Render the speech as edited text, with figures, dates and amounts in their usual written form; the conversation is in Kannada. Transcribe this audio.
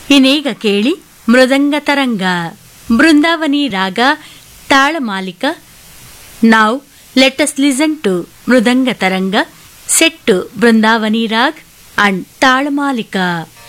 ಇನ್ನೀಗ ಕೇಳಿ ಮೃದಂಗ ತರಂಗ ಬೃಂದಾವನಿ ರಾಗ ತಾಳಮಾಲಿಕ. Now let us listen to Mridanga Taranga set to Brindavani Rag and Talamalika.